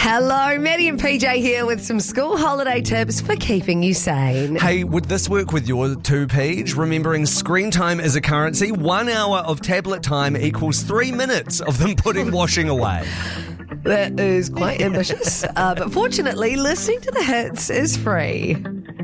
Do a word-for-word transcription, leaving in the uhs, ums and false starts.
Hello, Maddie and P J here with some school holiday tips for keeping you sane. Hey, would this work with your two, Paige? Remembering screen time is a currency. One hour of tablet time equals three minutes of them putting washing away. That is quite ambitious, uh, but fortunately, listening to the hits is free.